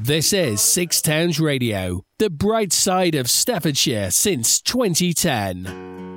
This is Six Towns Radio, the bright side of Staffordshire since 2010.